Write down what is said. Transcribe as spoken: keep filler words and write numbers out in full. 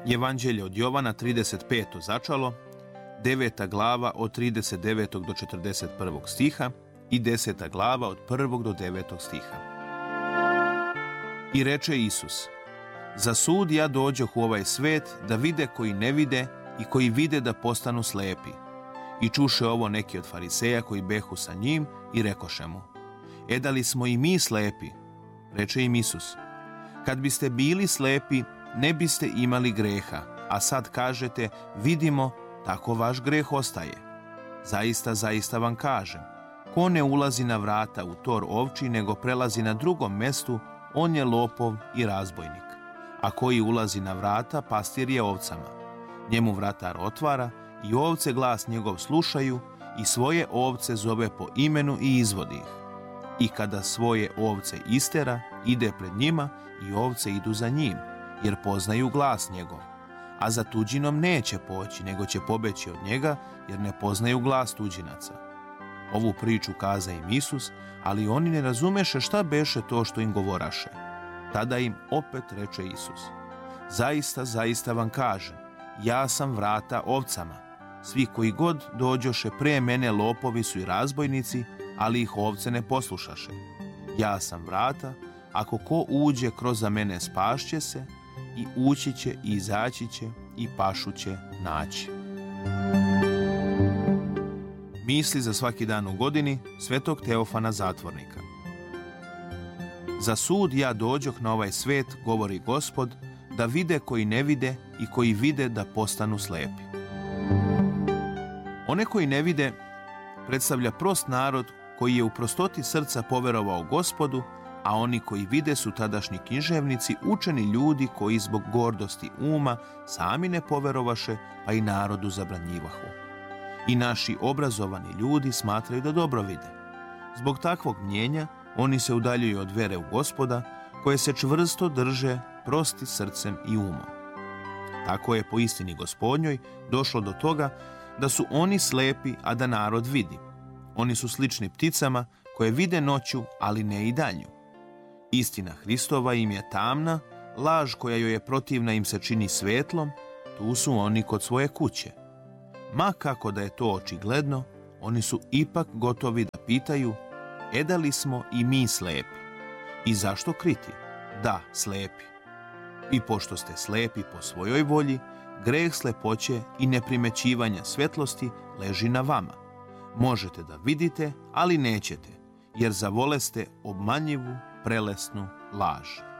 Evanđelje od Jovana, trideset peto začalo, deveta glava od trideset devetog do četrdeset prvog stiha i deseta glava od prvog do devetog stiha. I reče Isus: za sud ja dođoh u ovaj svet da vide koji ne vide i koji vide da postanu slepi. I čuše ovo neki od fariseja koji behu sa njim i rekoše mu: e da li smo i mi slepi? Reče im Isus: kad biste bili slepi, ne biste imali greha, a sad kažete, vidimo, tako vaš greh ostaje. Zaista, zaista vam kažem, ko ne ulazi na vrata u tor ovči, nego prelazi na drugom mestu, on je lopov i razbojnik. A koji ulazi na vrata, pastir je ovcama. Njemu vratar otvara i ovce glas njegov slušaju i svoje ovce zove po imenu i izvodi ih. I kada svoje ovce istera, ide pred njima i ovce idu za njim, jer poznaju glas njegov. A za tuđinom neće poći, nego će pobeći od njega, jer ne poznaju glas tuđinaca. Ovu priču kaza im Isus, ali oni ne razumeše šta beše to što im govoraše. Tada im opet reče Isus: zaista, zaista vam kažem, ja sam vrata ovcama. Svi koji god dođoše pre mene lopovi su i razbojnici, ali ih ovce ne poslušaše. Ja sam vrata, ako ko uđe kroz mene spašće se, i ući će i izaći će i pašu će naći. Misli za svaki dan u godini svetog Teofana Zatvornika. Za sud ja dođoh na ovaj svet, govori Gospod, da vide koji ne vide i koji vide da postanu slepi. One koji ne vide predstavlja prost narod koji je u prostoti srca poverovao Gospodu, a oni koji vide su tadašnji književnici, učeni ljudi koji zbog gordosti uma sami ne poverovaše, pa i narodu zabranjivahu. I naši obrazovani ljudi smatraju da dobro vide. Zbog takvog mnjenja oni se udaljuju od vere u Gospoda, koje se čvrsto drže prosti srcem i umom. Tako je po istini Gospodnjoj došlo do toga da su oni slepi, a da narod vidi. Oni su slični pticama koje vide noću, ali ne i danju. Istina Hristova im je tamna, laž koja joj je protivna im se čini svetlom, tu su oni kod svoje kuće. Ma kako da je to očigledno, oni su ipak gotovi da pitaju: e da li smo i mi slepi? I zašto kriti? Da, slepi. I pošto ste slepi po svojoj volji, greh slepoće i neprimećivanja svetlosti leži na vama. Možete da vidite, ali nećete, jer zavoleste obmanjivu, prelesnu laž.